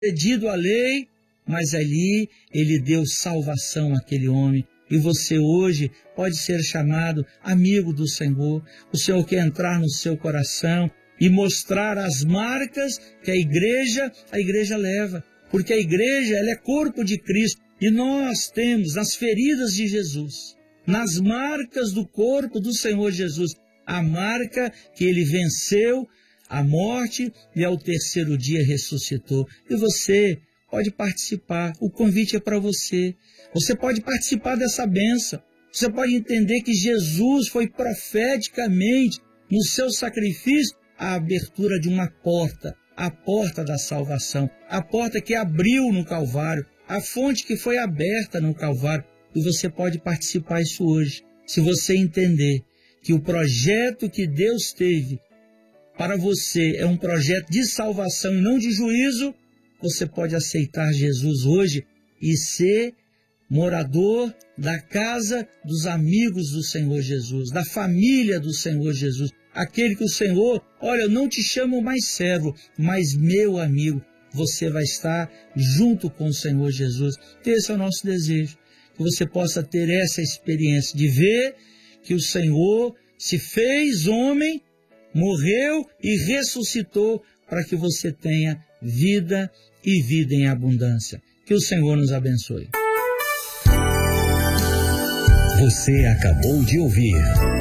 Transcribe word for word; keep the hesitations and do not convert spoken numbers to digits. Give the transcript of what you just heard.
pedido a lei, mas ali ele deu salvação àquele homem. E você hoje pode ser chamado amigo do Senhor. O Senhor quer entrar no seu coração e mostrar as marcas que a igreja, a igreja leva. Porque a igreja, ela é corpo de Cristo. E nós temos nas feridas de Jesus, nas marcas do corpo do Senhor Jesus, a marca que ele venceu a morte e ao terceiro dia ressuscitou. E você pode participar. O convite é para você. Você pode participar dessa bênção. Você pode entender que Jesus foi profeticamente, no seu sacrifício, a abertura de uma porta, a porta da salvação, a porta que abriu no Calvário, a fonte que foi aberta no Calvário. E você pode participar disso hoje. Se você entender que o projeto que Deus teve para você é um projeto de salvação e não de juízo, você pode aceitar Jesus hoje e ser morador da casa dos amigos do Senhor Jesus, da família do Senhor Jesus, aquele que o Senhor, olha, eu não te chamo mais servo, mas meu amigo. Você vai estar junto com o Senhor Jesus. Esse é o nosso desejo, que você possa ter essa experiência de ver que o Senhor se fez homem, morreu e ressuscitou para que você tenha vida e vida em abundância. Que o Senhor nos abençoe. Você acabou de ouvir